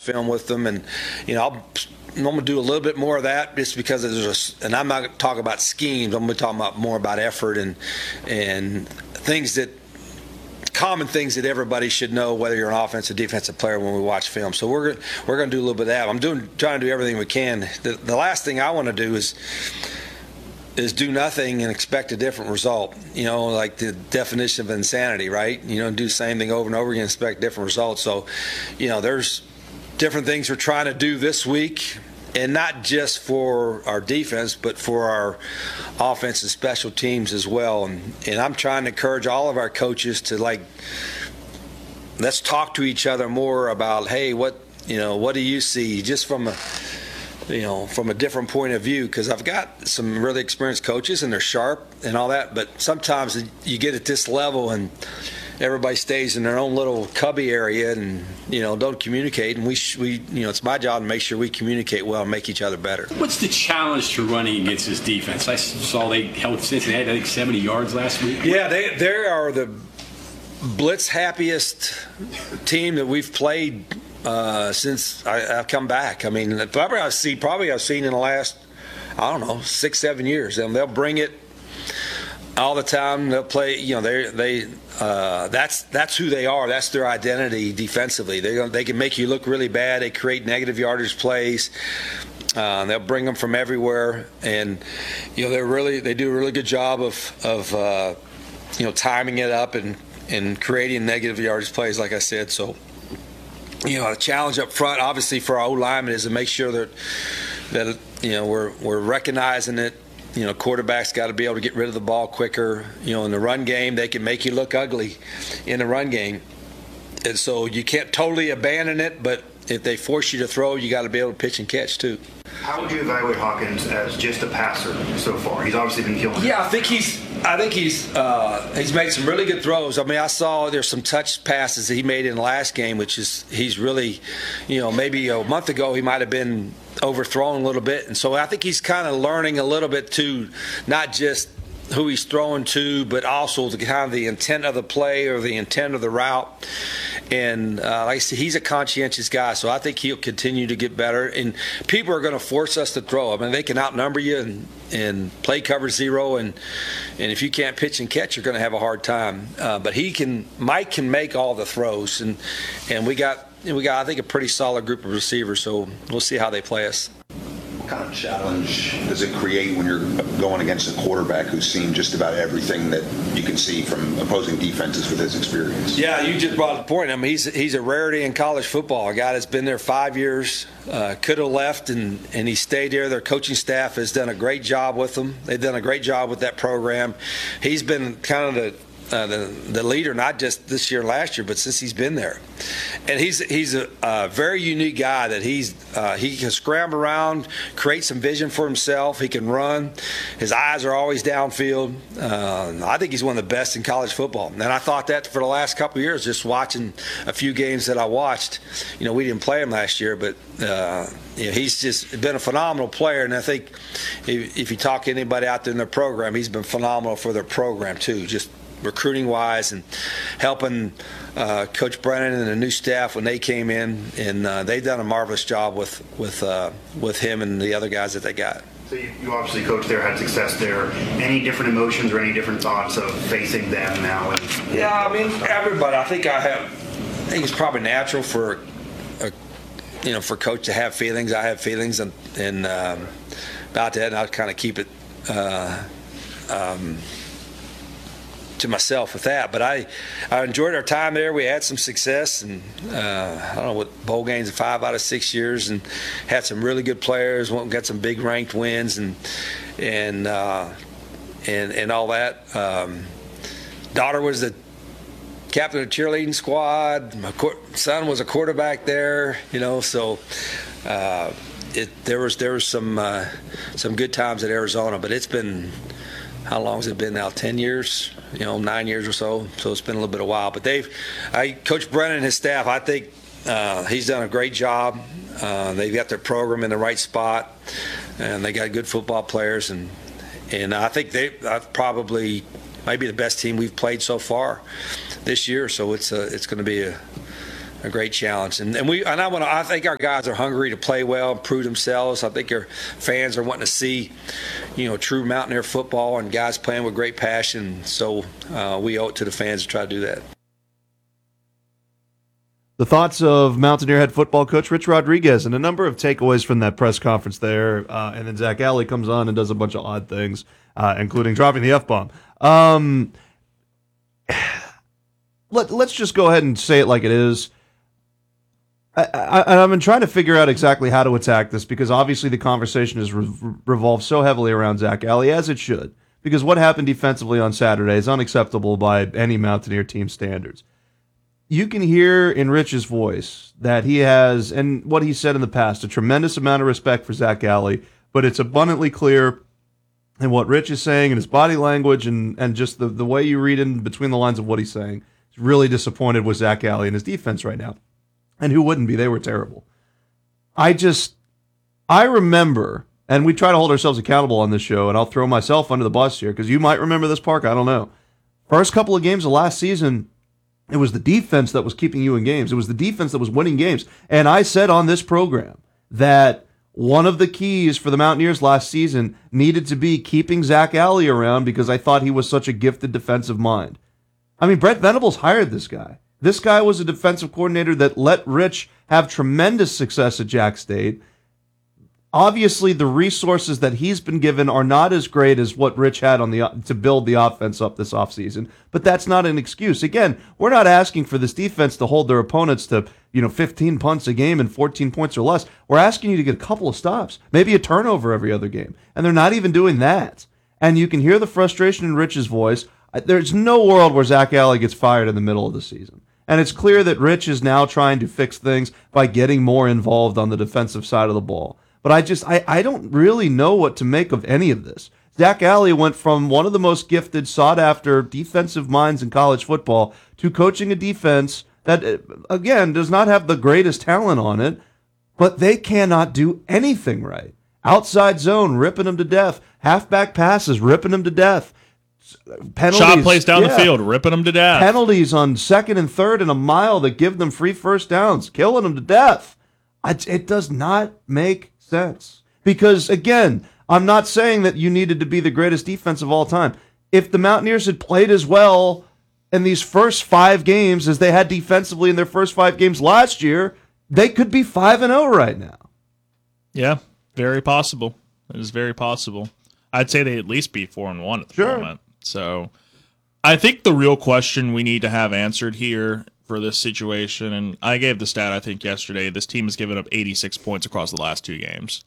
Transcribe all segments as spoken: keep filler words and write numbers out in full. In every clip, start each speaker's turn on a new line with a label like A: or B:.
A: film with them, and you know I'll. I'm going to do a little bit more of that just because there's a, and I'm not going to talk about schemes. I'm going to talk about more about effort and and things that common things that everybody should know, whether you're an offensive, defensive player, when we watch film. So we're we're going to do a little bit of that. I'm doing trying to do everything we can. The, the last thing I want to do is is do nothing and expect a different result. You know, like the definition of insanity, right? You know, do the same thing over and over again, expect different results. So, you know, there's different things we're trying to do this week, and not just for our defense, but for our offense and special teams as well. And, and I'm trying to encourage all of our coaches to, like, let's talk to each other more about, hey, what, you know, what do you see just from a, you know, from a different point of view? Because I've got some really experienced coaches, and they're sharp and all that, but sometimes you get at this level and everybody stays in their own little cubby area and, you know, don't communicate. And we, sh- we, you know, it's my job to make sure we communicate well and make each other better.
B: What's the challenge to running against this defense? I saw they held Cincinnati, I think, seventy yards last week.
A: Yeah, they they are the blitz happiest team that we've played uh, since I, I've come back. I mean, probably I've seen probably I've seen in the last, I don't know, six seven years. And they'll bring it all the time. They'll play. You know, they they. Uh, that's that's who they are. That's their identity defensively. They they can make you look really bad. They create negative yardage plays. Uh, they'll bring them from everywhere, and you know they're really they do a really good job of of uh, you know timing it up and and creating negative yardage plays, like I said. So you know the challenge up front, obviously for our O linemen, is to make sure that that you know we're we're recognizing it. You know, quarterback's got to be able to get rid of the ball quicker. You know, in the run game, they can make you look ugly in the run game. And so you can't totally abandon it, but if they force you to throw, you got to be able to pitch and catch too.
C: How would you evaluate Hawkins as just a passer so far? He's obviously been killing it.
A: Yeah, I think he's I think he's uh, he's made some really good throws. I mean, I saw there's some touch passes that he made in the last game, which is he's really, you know, maybe a month ago he might have been overthrown a little bit. And so I think he's kind of learning a little bit too, not just who he's throwing to, but also the kind of the intent of the play or the intent of the route. And uh, like I said, he's a conscientious guy, so I think he'll continue to get better. And people are going to force us to throw. I mean, they can outnumber you and, and play cover zero, and and if you can't pitch and catch, you're going to have a hard time. Uh, but he can, Mike can make all the throws, and and we got we got I think a pretty solid group of receivers. So we'll see how they play us.
D: What kind of challenge does it create when you're going against a quarterback who's seen just about everything that you can see from opposing defenses with his experience?
A: Yeah, you just brought the point. I mean, he's he's a rarity in college football. A guy that's been there five years, uh, could have left, and, and he stayed there. Their coaching staff has done a great job with him. They've done a great job with that program. He's been kind of the Uh, the the leader, not just this year, last year, but since he's been there. And he's he's a, a very unique guy that he's uh, he can scramble around, create some vision for himself. He can run. His eyes are always downfield. Uh, I think he's one of the best in college football. And I thought that for the last couple of years, just watching a few games that I watched. You know, we didn't play him last year, but uh, you know, he's just been a phenomenal player. And I think if, if you talk to anybody out there in their program, he's been phenomenal for their program too. Just recruiting wise and helping uh, Coach Brennan and the new staff when they came in, and uh, they've done a marvelous job with with uh, with him and the other guys that they got.
C: So you, you obviously coached there, had success there. Any different emotions or any different thoughts of facing them now? And,
A: yeah, I mean, everybody. I think I have. I think it's probably natural for a, you know, for coach to have feelings. I have feelings, and, and um, about that, and I'll kind of keep it. Uh, um, to myself with that, but I, I enjoyed our time there. We had some success, and uh, I don't know what bowl games in five out of six years, and had some really good players. Got some big ranked wins, and and uh, and and all that. Um, daughter was the captain of the cheerleading squad. My son was a quarterback there, you know. So uh, it there was there was some uh, some good times at Arizona, but it's been. How long has it been now? Ten years, you know, nine years or so. So it's been a little bit of a while. But they've, I, Coach Brennan and his staff, I think uh, he's done a great job. Uh, they've got their program in the right spot, and they got good football players, and and I think they uh, probably might be the best team we've played so far this year. So it's a, it's going to be a a great challenge. And, and we and I want to. I think our guys are hungry to play well, prove themselves. I think our fans are wanting to see, you know, true Mountaineer football and guys playing with great passion. So uh, we owe it to the fans to try to do that.
E: The thoughts of Mountaineer head football coach Rich Rodriguez, and a number of takeaways from that press conference there. Uh, and then Zach Alley comes on and does a bunch of odd things, uh, including dropping the F-bomb. Um, let, let's just go ahead and say it like it is. I, I, I've been trying to figure out exactly how to attack this, because obviously the conversation has re- revolved so heavily around Zach Alley, as it should. Because what happened defensively on Saturday is unacceptable by any Mountaineer team standards. You can hear in Rich's voice that he has, and what he said in the past, a tremendous amount of respect for Zach Alley, but it's abundantly clear in what Rich is saying and his body language and, and just the, the way you read in between the lines of what he's saying. He's really disappointed with Zach Alley and his defense right now. And who wouldn't be? They were terrible. I just, I remember, and we try to hold ourselves accountable on this show, and I'll throw myself under the bus here, because you might remember this, Park, I don't know. First couple of games of last season, it was the defense that was keeping you in games. It was the defense that was winning games. And I said on this program that one of the keys for the Mountaineers last season needed to be keeping Zach Alley around, because I thought he was such a gifted defensive mind. I mean, Brent Venables hired this guy. This guy was a defensive coordinator that let Rich have tremendous success at Jack State. Obviously, the resources that he's been given are not as great as what Rich had on the to build the offense up this offseason, but that's not an excuse. Again, we're not asking for this defense to hold their opponents to, you know, fifteen punts a game and fourteen points or less. We're asking you to get a couple of stops, maybe a turnover every other game, and they're not even doing that. And you can hear the frustration in Rich's voice. There's no world where Zach Alley gets fired in the middle of the season. And it's clear that Rich is now trying to fix things by getting more involved on the defensive side of the ball. But I just, I, I don't really know what to make of any of this. Zach Alley went from one of the most gifted, sought-after defensive minds in college football to coaching a defense that, again, does not have the greatest talent on it, but they cannot do anything right. Outside zone, ripping them to death. Halfback passes, ripping them to death. Penalties,
F: shot plays down
E: yeah.
F: the field, ripping them to death.
E: Penalties on second and third and a mile that give them free first downs, killing them to death. It does not make sense. Because, again, I'm not saying that you needed to be the greatest defense of all time. If the Mountaineers had played as well in these first five games as they had defensively in their first five games last year, they could be five and oh right now.
F: Yeah, very possible. It is very possible. I'd say they'd at least be four and one at the
E: Sure.
F: moment. So I think the real question we need to have answered here for this situation, and I gave the stat, I think, yesterday, this team has given up eighty-six points across the last two games.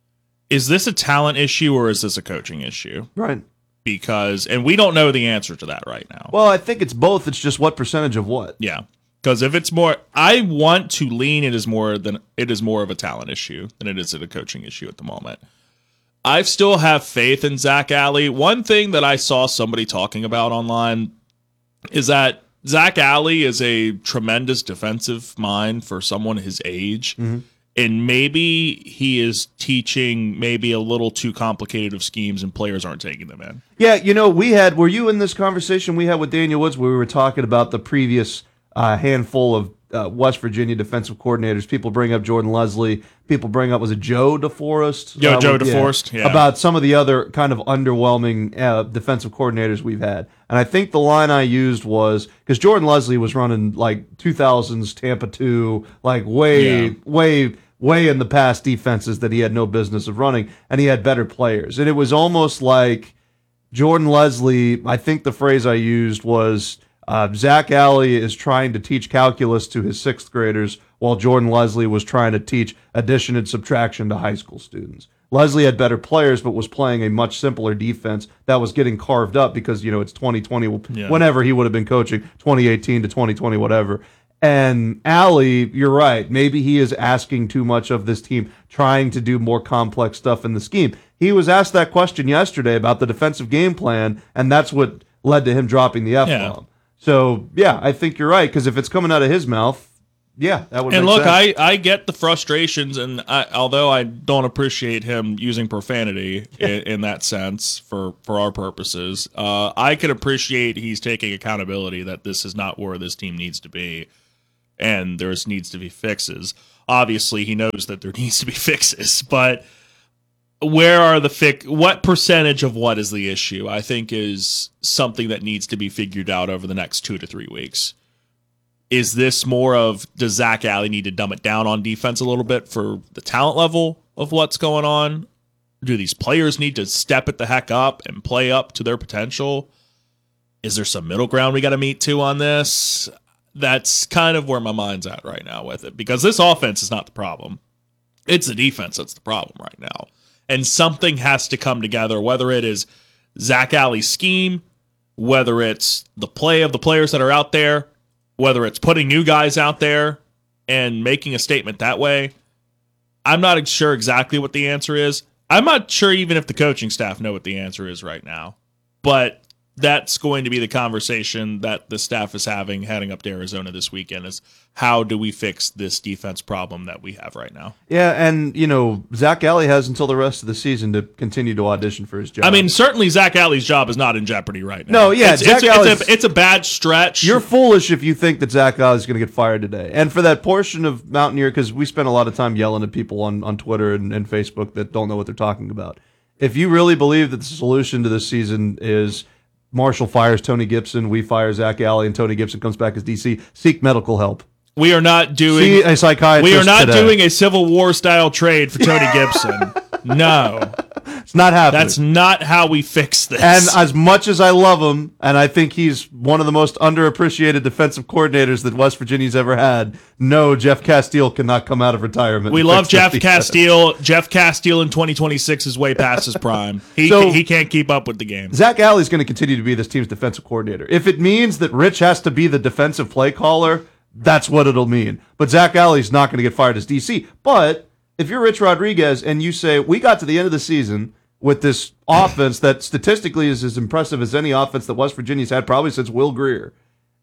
F: Is this a talent issue or is this a coaching issue?
E: Right.
F: Because, and we don't know the answer to that right now.
E: Well, I think it's both. It's just what percentage of what.
F: Yeah. Because if it's more, I want to lean it is more than it is more of a talent issue than it is a coaching issue at the moment. I still have faith in Zach Alley. One thing that I saw somebody talking about online is that Zach Alley is a tremendous defensive mind for someone his age. Mm-hmm. And maybe he is teaching maybe a little too complicated of schemes and players aren't taking them in.
E: Yeah, you know, we had, were you in this conversation we had with Daniel Woods where we were talking about the previous uh, handful of uh, West Virginia defensive coordinators? People bring up Jordan Leslie. People bring up, was it Joe DeForest?
F: Yo,
E: uh,
F: Joe
E: with-
F: DeForest, yeah.
E: About some of the other kind of underwhelming uh, defensive coordinators we've had. And I think the line I used was, because Jordan Leslie was running like two thousands Tampa two, like way,
F: Yeah.
E: way, way in the past defenses that he had no business of running, and he had better players. And it was almost like Jordan Leslie, I think the phrase I used was, uh, Zach Alley is trying to teach calculus to his sixth graders while Jordan Leslie was trying to teach addition and subtraction to high school students. Leslie had better players, but was playing a much simpler defense that was getting carved up because, you know, it's twenty twenty,
F: Yeah.
E: whenever he would have been coaching, twenty eighteen to twenty twenty, whatever. And Alley, you're right. Maybe he is asking too much of this team, trying to do more complex stuff in the scheme. He was asked that question yesterday about the defensive game plan, and that's what led to him dropping the F-bomb.
F: Yeah.
E: So, yeah, I think you're right, because if it's coming out of his mouth, yeah, that would
F: And
E: make
F: look,
E: sense.
F: I, I get the frustrations, and I, although I don't appreciate him using profanity in, in that sense for, for our purposes, uh, I can appreciate he's taking accountability that this is not where this team needs to be. and there's needs to be fixes. Obviously, he knows that there needs to be fixes, but where are the fix? What percentage of what is the issue? I think is something that needs to be figured out over the next two to three weeks. Is this more of, does Zach Alley need to dumb it down on defense a little bit for the talent level of what's going on? Do these players need to step it the heck up and play up to their potential? Is there some middle ground we got to meet to on this? That's kind of where my mind's at right now with it, because this offense is not the problem. It's the defense that's the problem right now. And something has to come together, whether it is Zach Alley's scheme, whether it's the play of the players that are out there, whether it's putting new guys out there and making a statement that way. I'm not sure exactly what the answer is. I'm not sure even if the coaching staff know what the answer is right now. But that's going to be the conversation that the staff is having heading up to Arizona this weekend, is how do we fix this defense problem that we have right now?
E: Yeah, and, you know, Zach Alley has until the rest of the season to continue to audition for his job.
F: I mean, certainly Zach Alley's job is not in jeopardy right now.
E: No, yeah,
F: it's,
E: Zach
F: it's,
E: Alley's-
F: it's, a, it's a bad stretch.
E: You're foolish if you think that Zach Alley's going to get fired today. And for that portion of Mountaineer, because we spend a lot of time yelling at people on, on Twitter and, and Facebook that don't know what they're talking about. If you really believe that the solution to this season is Marshall fires Tony Gibson, we fire Zach Alley, and Tony Gibson comes back as D C, seek medical help.
F: We are not doing
E: See a psychiatrist
F: We are not
E: today.
F: doing a Civil War style trade for Tony Gibson. No.
E: It's not happening.
F: That's not how we fix this.
E: And as much as I love him, and I think he's one of the most underappreciated defensive coordinators that West Virginia's ever had, no, Jeff Castile cannot come out of retirement.
F: we
E: and
F: love
E: fix this
F: Jeff
E: defense.
F: Castile. Jeff Castile in twenty twenty-six is way past his prime. He
E: So-
F: he can't keep up with the game.
E: Zach Alley's going to continue to be this team's defensive coordinator. If it means that Rich has to be the defensive play caller, that's what it'll mean. But Zach Alley's not going to get fired as D C. But if you're Rich Rodriguez and you say, we got to the end of the season with this offense that statistically is as impressive as any offense that West Virginia's had probably since Will Greer,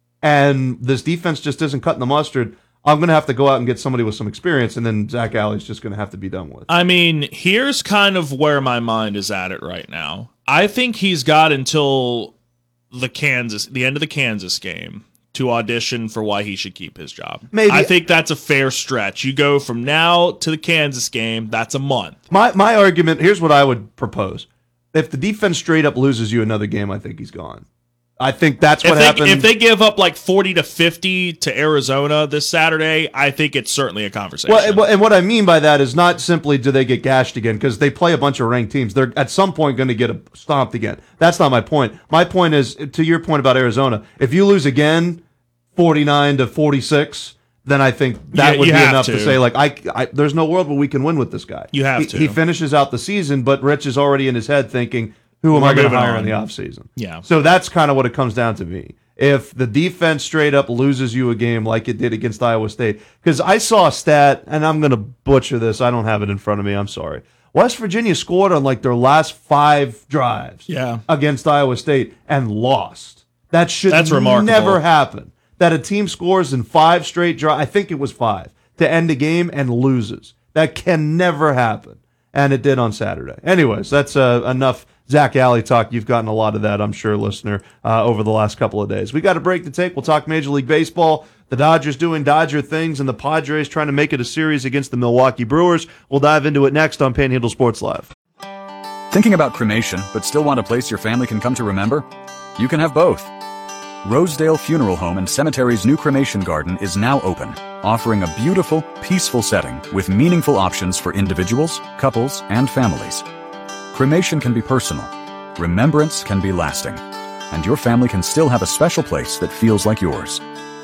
E: and this defense just isn't cutting the mustard, I'm going to have to go out and get somebody with some experience, and then Zach Alley's just going to have to be done with.
F: I mean, here's kind of where my mind is at it right now. I think he's got until the Kansas, the end of the Kansas game to audition for why he should keep his job.
E: Maybe.
F: I think that's a fair stretch. You go from now to the Kansas game, that's a month.
E: My my argument, here's what I would propose. If the defense straight up loses you another game, I think he's gone. I think that's what
F: If they,
E: happened.
F: if they give up like forty to fifty to Arizona this Saturday, I think it's certainly a conversation.
E: Well, and what- and what I mean by that is not simply do they get gashed again, because they play a bunch of ranked teams. They're at some point going to get a, stomped again. That's not my point. My point is, to your point about Arizona, if you lose again, forty-nine to forty-six, then I think that
F: You-
E: would
F: you
E: be
F: have
E: enough to.
F: to.
E: say, like, I, I, there's no world where we can win with this guy.
F: You have
E: he,
F: to.
E: He finishes out the season, but Rich is already in his head thinking, who am
F: We're
E: I going to
F: moving
E: hire
F: on.
E: in the offseason?
F: Yeah.
E: So that's kind of what it comes down to me. If the defense straight up loses you a game like it did against Iowa State, because I saw a stat, and I'm going to butcher this. I don't have it in front of me. I'm sorry. West Virginia scored on like their last five drives
F: Yeah.
E: against Iowa State and lost. That should
F: That's remarkable.
E: never happen. That a team scores in five straight drives, I think it was five, to end a game and loses. That can never happen. And it did on Saturday. Anyways, that's uh, enough Zach Alley talk. You've gotten a lot of that, I'm sure, listener, uh, over the last couple of days. We got a break to take. We'll talk Major League Baseball. The Dodgers doing Dodger things, and the Padres trying to make it a series against the Milwaukee Brewers. We'll dive into it next on Panhandle Sports Live.
G: Thinking about cremation, but still want a place your family can come to remember? You can have both. Rosedale Funeral Home and Cemetery's new cremation garden is now open, offering a beautiful, peaceful setting with meaningful options for individuals, couples, and families. Cremation can be personal, remembrance can be lasting, and your family can still have a special place that feels like yours.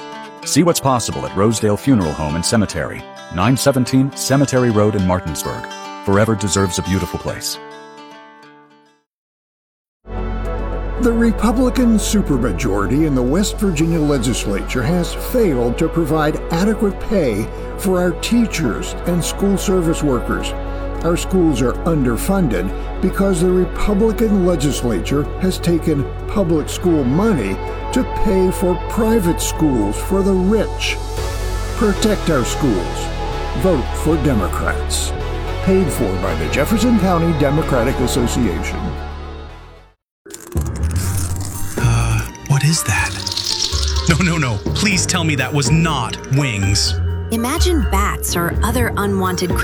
G: See what's possible at Rosedale Funeral Home and Cemetery, nine seventeen Cemetery Road in Martinsburg. Forever deserves a beautiful place.
H: The Republican supermajority in the West Virginia legislature has failed to provide adequate pay for our teachers and school service workers. Our schools are underfunded because the Republican legislature has taken public school money to pay for private schools for the rich. Protect our schools. Vote for Democrats. Paid for by the Jefferson County Democratic Association.
I: What is that? No, no, no. Please tell me that was not wings.
J: Imagine bats or other unwanted